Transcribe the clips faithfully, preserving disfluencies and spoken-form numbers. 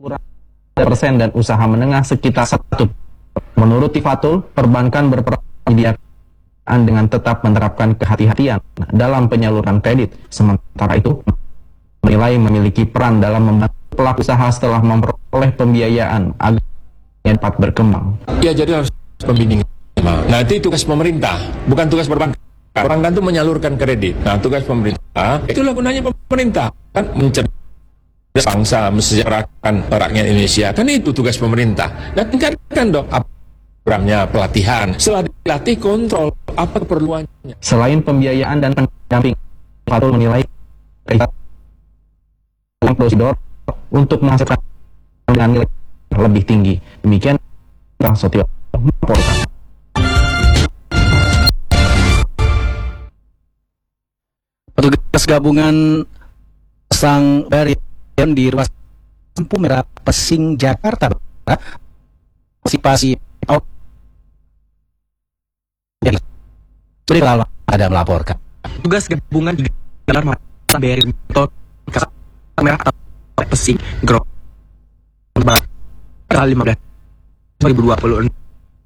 persen dan usaha menengah sekitar satu. Menurut Tifatul, perbankan berperan menyediakan dengan tetap menerapkan kehati-hatian dalam penyaluran kredit. Sementara itu, menilai memiliki peran dalam membantu pelaku usaha setelah memperoleh pembiayaan agar dapat berkembang. Ya, jadi harus pembimbingan. Nah, itu tugas pemerintah, bukan tugas perbankan. Perbankan itu menyalurkan kredit. Nah, tugas pemerintah, itulah gunanya pemerintah, kan mencerdaskan bangsa, mesejahterakan rakyat Indonesia. Kan itu tugas pemerintah. Nah, tingkatkan dong programnya pelatihan. Setelah dilatih, kontrol apa keperluannya. Selain pembiayaan dan pendamping, Fatul menilai prosedur untuk menghasilkan dengan nilai lebih tinggi. Demikian Bang Sotio melaporkan. Petugas gabungan Sang Barian di Ruas Lampu Merah Pesing Jakarta Barat partisipasi Sudah ada melaporkan. Petugas gabungan di Jalan Sang Barian Merah Pesing Grok tanggal lima belas dua ribu dua puluh enam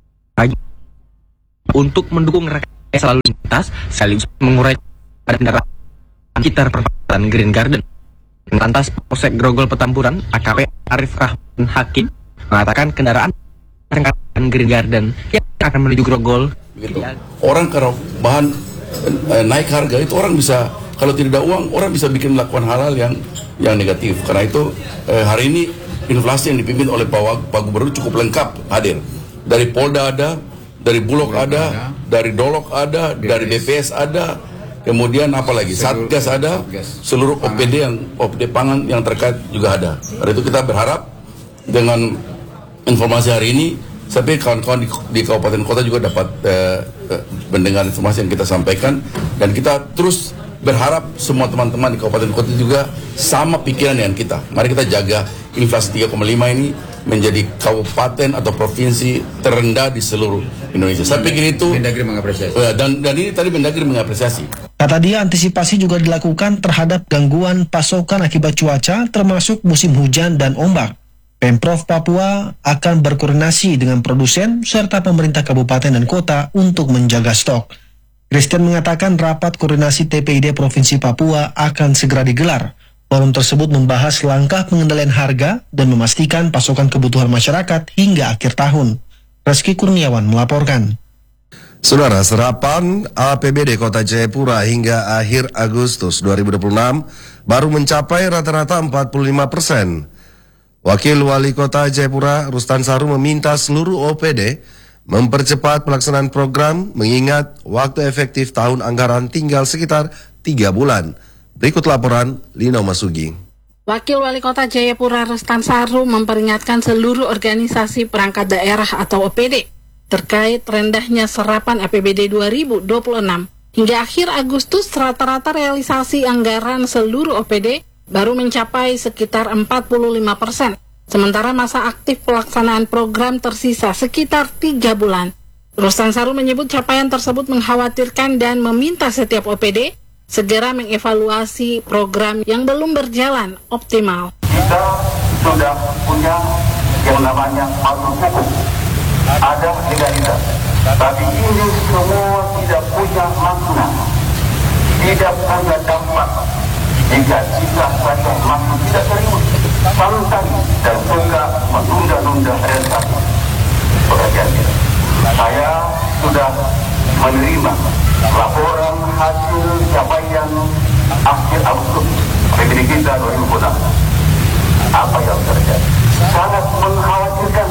untuk mendukung rekayasa lalu lintas sekaligus mengurai kendaraan sekitar perempatan Green Garden. Lantas Polsek Grogol Petamburan A K P Arif Rahman Hakim mengatakan kendaraan perempatan Green Garden yang akan menuju Grogol gitu. Orang kalau bahan eh, naik harga itu orang bisa, kalau tidak ada uang orang bisa bikin melakukan hal-hal yang yang negatif. Karena itu eh, hari ini inflasi yang dipimpin oleh Pak, Pak Gubernur cukup lengkap hadir. Dari Polda ada, dari Bulog ada, ada, dari Dolok ada, B P S. Dari B P S ada, kemudian apa lagi? Satgas ada, seluruh O P D yang O P D pangan yang terkait juga ada. Karena itu kita berharap dengan informasi hari ini, sampai kawan-kawan di, di kabupaten kota juga dapat eh, mendengar informasi yang kita sampaikan, dan kita terus berharap semua teman-teman di kabupaten kota juga sama pikiran dengan kita. Mari kita jaga inflasi tiga koma lima ini menjadi kabupaten atau provinsi terendah di seluruh Indonesia. Saya pikir itu Mendagri mengapresiasi. Dan, dan ini tadi Mendagri mengapresiasi. Kata dia, antisipasi juga dilakukan terhadap gangguan pasokan akibat cuaca, termasuk musim hujan dan ombak. Pemprov Papua akan berkoordinasi dengan produsen serta pemerintah kabupaten dan kota untuk menjaga stok. Christian mengatakan rapat koordinasi T P I D Provinsi Papua akan segera digelar. Forum tersebut membahas langkah pengendalian harga dan memastikan pasokan kebutuhan masyarakat hingga akhir tahun. Reski Kurniawan melaporkan. Saudara, serapan A P B D Kota Jayapura hingga akhir Agustus dua ribu dua puluh enam baru mencapai rata-rata empat puluh lima persen. Wakil Wali Kota Jayapura, Rustan Saru, meminta seluruh O P D mempercepat pelaksanaan program mengingat waktu efektif tahun anggaran tinggal sekitar tiga bulan. Berikut laporan Lino Masugi. Wakil Wali Kota Jayapura Rustan Saru memperingatkan seluruh organisasi perangkat daerah atau O P D terkait rendahnya serapan A P B D dua ribu dua puluh enam. Hingga akhir Agustus, rata-rata realisasi anggaran seluruh O P D baru mencapai sekitar empat puluh lima persen. Sementara masa aktif pelaksanaan program tersisa sekitar tiga bulan. Rustan Saru menyebut capaian tersebut mengkhawatirkan dan meminta setiap O P D segera mengevaluasi program yang belum berjalan optimal. Kita sudah punya yang namanya payung hukum, ada legalitas, tapi ini semua tidak punya makna, tidak punya dampak. Jika kita saja masih tidak terima, santai dan suka menunda-nunda realisasi pekerjaan kita. Saya sudah menerima laporan hasil capaian akhir Agustus A P B D kita dua ribu dua puluh enam. Apa yang terjadi? Sangat mengkhawatirkan.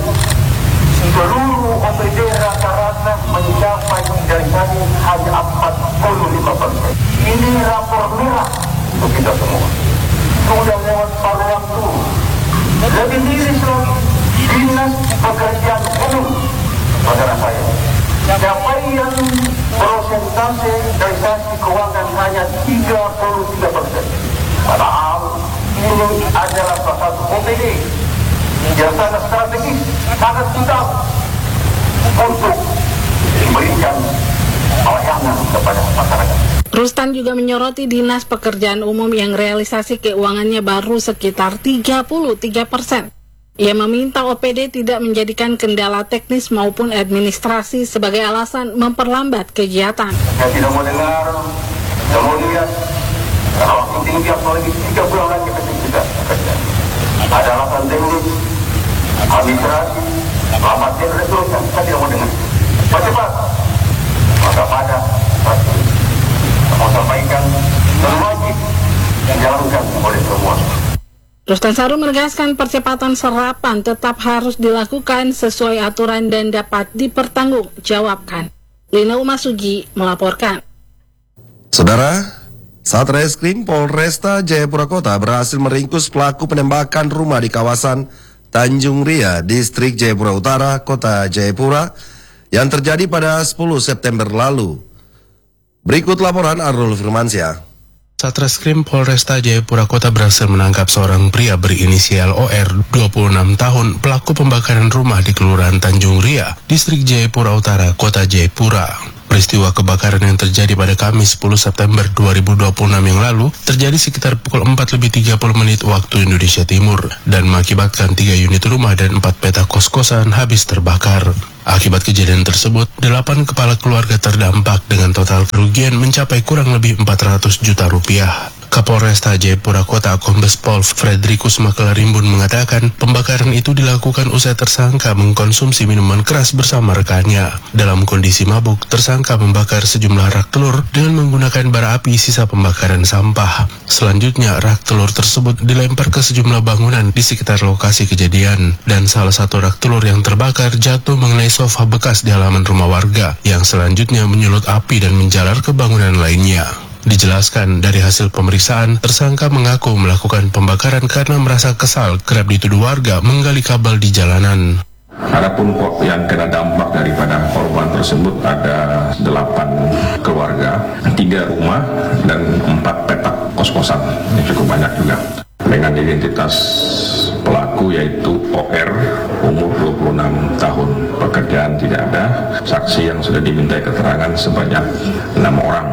Seluruh O P D rata-rata mencapai dari tadi hanya empat puluh lima persen. Ini rapor merah untuk kita semua. Sudah lewat paruh waktu. Lebih miris lagi, Dinas Pekerjaan Umum saudara saya. Capaian persentase realisasi keuangan hanya tiga puluh tiga persen. Padahal ini adalah salah satu O P D yang sangat strategis, sangat vital untuk memberikan pelayanan kepada masyarakat. Rustan juga menyoroti Dinas Pekerjaan Umum yang realisasi keuangannya baru sekitar tiga puluh tiga persen. Ia meminta O P D tidak menjadikan kendala teknis maupun administrasi sebagai alasan memperlambat kegiatan. Saya tidak mau dengar, kemudian kalau waktu tinggi apalagi tiga bulan lagi kita kerja. Ada alasan teknis, administrasi, lambatnya dan seterusnya. Saya tidak mau dengar. Cepat, maka pada satu, mau sampaikan dan wajib yang dilakukan oleh semua. Rustan Saru menegaskan percepatan serapan tetap harus dilakukan sesuai aturan dan dapat dipertanggungjawabkan. Lina Umasugi melaporkan. Saudara, Satreskrim Polresta Jayapura Kota berhasil meringkus pelaku penembakan rumah di kawasan Tanjung Ria, Distrik Jayapura Utara, Kota Jayapura yang terjadi pada sepuluh September lalu. Berikut laporan Arul Firmansyah. Satreskrim Polresta Jayapura Kota berhasil menangkap seorang pria berinisial O R, dua puluh enam tahun, pelaku pembakaran rumah di Kelurahan Tanjung Ria, Distrik Jayapura Utara, Kota Jayapura. Peristiwa kebakaran yang terjadi pada Kamis sepuluh September dua ribu dua puluh enam yang lalu terjadi sekitar pukul empat lebih tiga puluh menit waktu Indonesia Timur dan mengakibatkan tiga unit rumah dan empat petak kos-kosan habis terbakar. Akibat kejadian tersebut, delapan kepala keluarga terdampak dengan total kerugian mencapai kurang lebih empat ratus juta rupiah. Kapolresta Jayapura Kota Kombes Pol Frederikus Makelarimbun mengatakan pembakaran itu dilakukan usai tersangka mengkonsumsi minuman keras bersama rekannya. Dalam kondisi mabuk, tersangka membakar sejumlah rak telur dengan menggunakan bara api sisa pembakaran sampah. Selanjutnya, rak telur tersebut dilempar ke sejumlah bangunan di sekitar lokasi kejadian dan salah satu rak telur yang terbakar jatuh mengenai sofa bekas di halaman rumah warga yang selanjutnya menyulut api dan menjalar ke bangunan lainnya. Dijelaskan dari hasil pemeriksaan, tersangka mengaku melakukan pembakaran karena merasa kesal kerap dituduh warga menggali kabel di jalanan. Adapun yang kena dampak daripada korban tersebut ada delapan keluarga, tiga rumah dan empat petak kos-kosan. Ini cukup banyak juga. Dengan identitas pelaku yaitu O R, umur dua puluh enam tahun, pekerjaan tidak ada, saksi yang sudah dimintai keterangan sebanyak enam orang.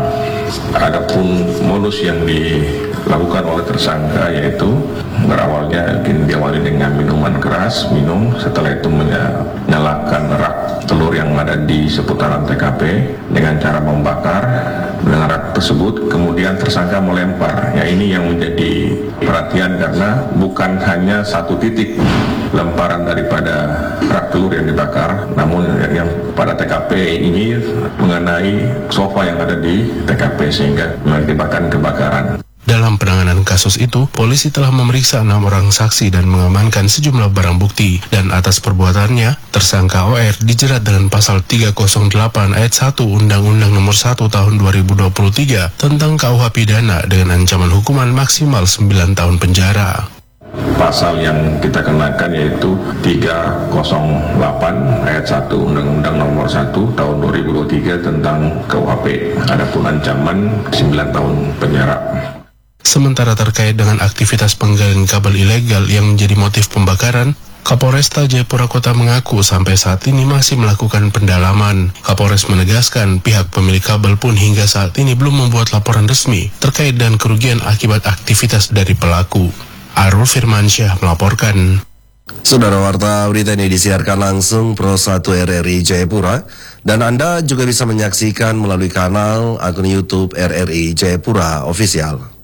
Adapun modus yang dilakukan oleh tersangka yaitu berawalnya diawali dengan minuman keras, minum, setelah itu menyalakan rak telur yang ada di seputaran T K P dengan cara membakar dengan rak tersebut, kemudian tersangka melempar. Ya, ini yang menjadi perhatian karena bukan hanya satu titik lemparan daripada rak telur yang dibakar, namun yang pada T K P ini mengenai sofa yang ada di T K P sehingga mengakibatkan kebakaran. Dalam penanganan kasus itu, polisi telah memeriksa enam orang saksi dan mengamankan sejumlah barang bukti. Dan atas perbuatannya, tersangka O R dijerat dengan pasal tiga nol delapan ayat satu Undang-Undang Nomor satu Tahun dua ribu dua puluh tiga tentang K U H pidana dengan ancaman hukuman maksimal sembilan tahun penjara. Pasal yang kita kenakan yaitu tiga nol delapan ayat satu Undang-Undang Nomor satu Tahun dua ribu dua puluh tiga tentang K U H P. Adapun ancaman sembilan tahun penjara. Sementara terkait dengan aktivitas penggalian kabel ilegal yang menjadi motif pembakaran, Kapolresta Jayapura Kota mengaku sampai saat ini masih melakukan pendalaman. Kapolres menegaskan pihak pemilik kabel pun hingga saat ini belum membuat laporan resmi terkait dengan kerugian akibat aktivitas dari pelaku. Arul Firmansyah melaporkan. Saudara, warta berita ini disiarkan langsung Pro satu R R I Jayapura dan Anda juga bisa menyaksikan melalui kanal akun YouTube R R I Jayapura Official.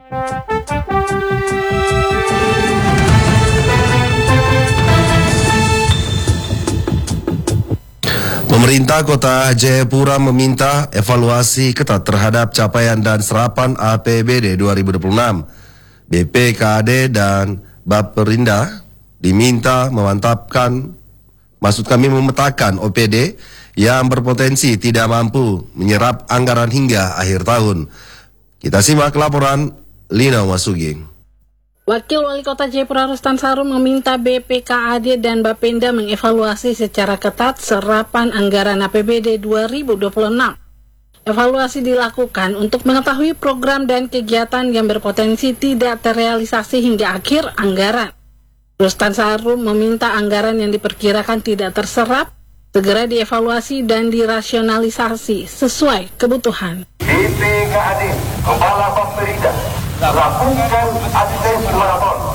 Pemerintah Kota Jayapura meminta evaluasi ketat terhadap capaian dan serapan A P B D dua ribu dua puluh enam. B P K A D dan Baperinda diminta memantapkan, maksud kami memetakan O P D yang berpotensi tidak mampu menyerap anggaran hingga akhir tahun. Kita simak laporan Lina Masugi. Wakil Wali Kota Jayapura Rustan Saru meminta B P K A D dan Bapenda mengevaluasi secara ketat serapan anggaran A P B D dua ribu dua puluh enam. Evaluasi dilakukan untuk mengetahui program dan kegiatan yang berpotensi tidak terrealisasi hingga akhir anggaran. Rustan Saru meminta anggaran yang diperkirakan tidak terserap segera dievaluasi dan dirasionalisasi sesuai kebutuhan. B P K A D, Kepala Baperinda, lakukan asistensi maraton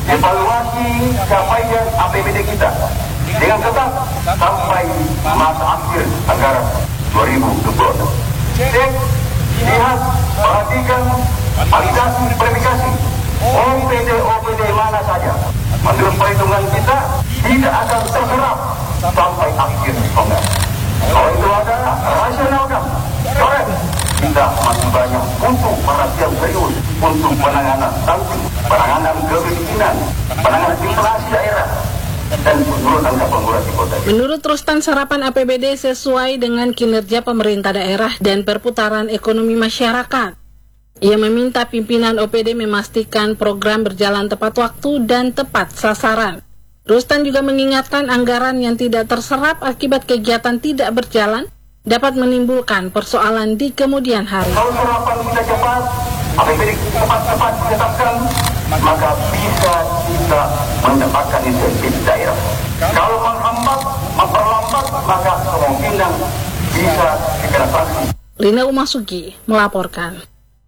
evaluasi capaian A P B D kita dengan ketat sampai masa akhir anggaran dua ribu dua puluh enam. Cek, lihat, perhatikan, validasi, verifikasi O P D O P D mana saja. Menurut perhitungan kita tidak akan terserap sampai akhir anggaran. Kalau itu adalah rasionalkan, correct. Kita masih banyak untuk perhatian serius untuk penanganan stunting, penanganan kemiskinan, penanganan inflasi daerah, dan penurunan populasi kota. Menurut Rustan, serapan A P B D sesuai dengan kinerja pemerintah daerah dan perputaran ekonomi masyarakat. Ia meminta pimpinan O P D memastikan program berjalan tepat waktu dan tepat sasaran. Rustan juga mengingatkan anggaran yang tidak terserap akibat kegiatan tidak berjalan dapat menimbulkan persoalan di kemudian hari. Kalau serapan kita cepat, A P B D cepat-cepat ditetapkan, maka bisa kita mendapatkan insentif daerah. Kalau menghambat, memperlambat, maka kemungkinan bisa dikena sanksi. Lina Umasugi melaporkan.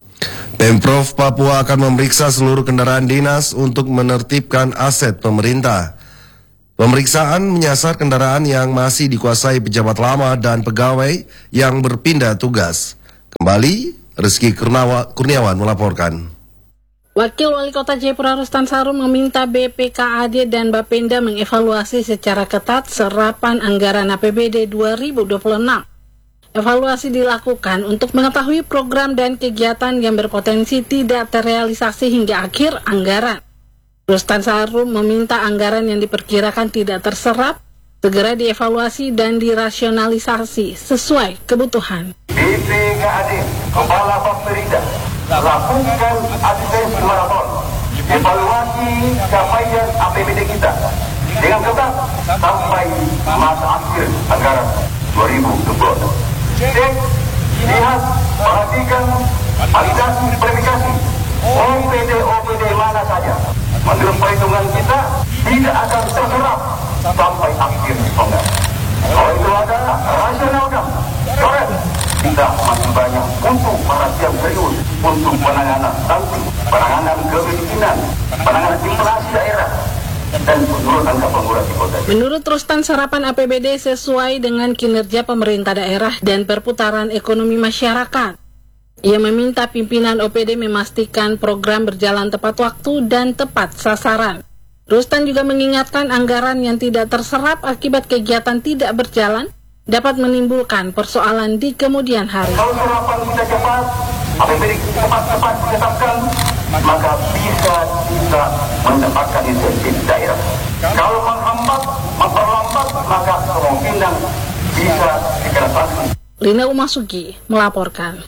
Pemprov Papua akan memeriksa seluruh kendaraan dinas untuk menertibkan aset pemerintah. Pemeriksaan menyasar kendaraan yang masih dikuasai pejabat lama dan pegawai yang berpindah tugas. Kembali, Rizky Kurnawa, Kurniawan melaporkan. Wakil Wali Kota Jayapura Rustan Sarum meminta B P K A D dan Bapenda mengevaluasi secara ketat serapan anggaran A P B D dua ribu dua puluh enam. Evaluasi dilakukan untuk mengetahui program dan kegiatan yang berpotensi tidak terrealisasi hingga akhir anggaran. Rustan Sarum meminta anggaran yang diperkirakan tidak terserap segera dievaluasi dan dirasionalisasi sesuai kebutuhan. B P K A D, Kepala Bapenda, lakukan asistensi maraton, evaluasi capaian A P B D kita dengan ketat sampai masa akhir anggaran dua ribu dua puluh enam. Cek, lihat, perhatikan, validasi, verifikasi O P D O P D mana saja. Menurut perhitungan kita tidak akan terserap sampai akhir anggaran. Kalau itu adalah rasionalkan, correct. Kita masih banyak untuk perhatian serius untuk penanganan stunting, penanganan kemiskinan, penanganan inflasi daerah, dan penurunan populasi kota. Menurut Rustan, serapan A P B D sesuai dengan kinerja pemerintah daerah dan perputaran ekonomi masyarakat. Ia meminta pimpinan O P D memastikan program berjalan tepat waktu dan tepat sasaran. Rustan juga mengingatkan anggaran yang tidak terserap akibat kegiatan tidak berjalan dapat menimbulkan persoalan di kemudian hari. Kalau serapan kita cepat, A P B D cepat-cepat ditetapkan, maka bisa kita mendapatkan insentif daerah. Kalau menghambat, memperlambat, maka kemungkinan bisa dikena sanksi. Lina Umasugi melaporkan.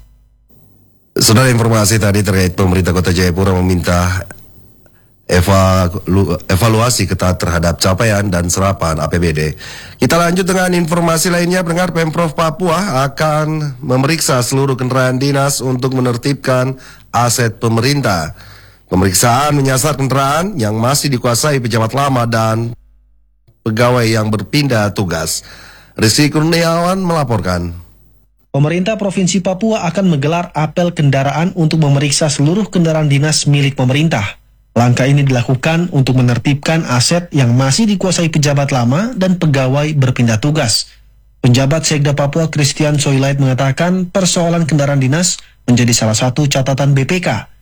Saudara, informasi tadi terkait pemerintah Kota Jayapura meminta evalu, evaluasi ketat terhadap capaian dan serapan A P B D. Kita lanjut dengan informasi lainnya. Pendengar, Pemprov Papua akan memeriksa seluruh kendaraan dinas untuk menertibkan aset pemerintah. Pemeriksaan menyasar kendaraan yang masih dikuasai pejabat lama dan pegawai yang berpindah tugas. Rizky Kurniawan melaporkan. Pemerintah Provinsi Papua akan menggelar apel kendaraan untuk memeriksa seluruh kendaraan dinas milik pemerintah. Langkah ini dilakukan untuk menertibkan aset yang masih dikuasai pejabat lama dan pegawai berpindah tugas. Penjabat Sekda Papua Christian Soilait mengatakan persoalan kendaraan dinas menjadi salah satu catatan B P K.